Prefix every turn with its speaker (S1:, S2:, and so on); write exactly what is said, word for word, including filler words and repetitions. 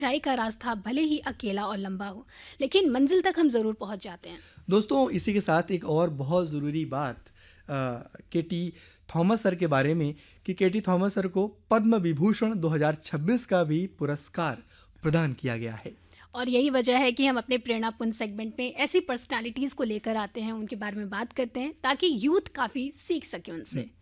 S1: ऊंचाई का रास्ता भले ही अकेला और लंबा हो, लेकिन मंजिल तक हम ज़रूर पहुंच जाते हैं।
S2: दोस्तों, इसी के साथ एक और बहुत ज़रूरी बात अ, के टी थॉमस सर के बारे में कि के टी थॉमस सर को पद्म विभूषण दो हज़ार छब्बीस का भी पुरस्कार प्रदान किया गया है।
S1: और यही वजह है कि हम अपने प्रेरणापुंज सेगमेंट में ऐसी पर्सनालिटीज़ को लेकर आते हैं, उनके बारे में बात करते हैं ताकि यूथ काफ़ी सीख सके उनसे।